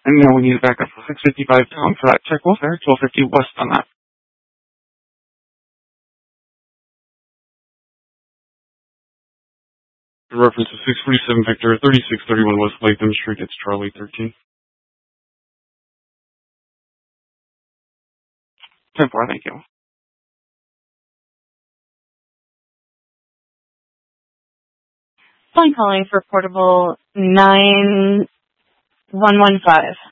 And now we need to back up to 655 down for that check welfare, 1250 west on that. The reference is 647 Victor, 3631 West Latham Street. It's Charlie 13. 10-4, thank you. Phone calling for portable 9115.